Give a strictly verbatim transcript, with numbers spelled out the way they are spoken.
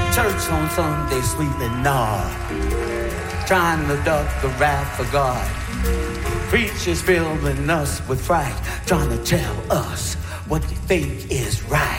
Church on Sunday, sweetly nod, trying to duck the wrath of God. Preachers filling us with fright, trying to tell us what they think is right.